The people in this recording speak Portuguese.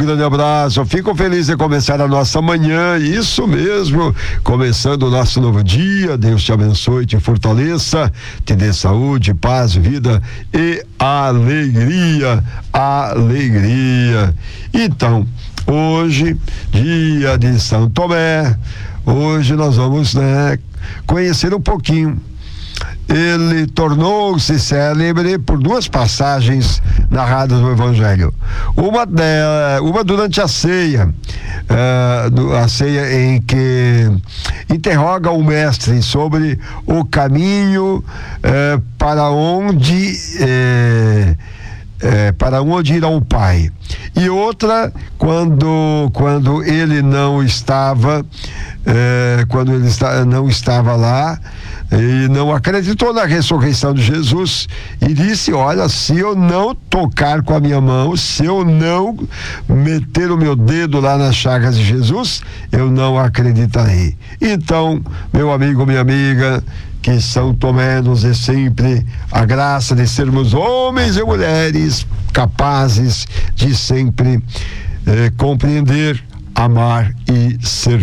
grande abraço. Fico feliz de começar a nossa manhã, isso mesmo, começando o nosso novo dia. Deus te abençoe, te fortaleça, te dê saúde, paz, vida e alegria. Então, hoje, dia de São Tomé, hoje nós vamos, conhecer um pouquinho. Ele tornou-se célebre por duas passagens narradas no Evangelho. Uma durante a ceia, a ceia em que interroga o mestre sobre o caminho para onde ir ao Pai. E outra, quando ele não estava, não estava lá, e não acreditou na ressurreição de Jesus e disse: olha, se eu não tocar com a minha mão, se eu não meter o meu dedo lá nas chagas de Jesus, eu não acreditarei. Então, meu amigo, minha amiga, que São Tomé nos dê sempre a graça de sermos homens e mulheres capazes de sempre compreender, amar e servir.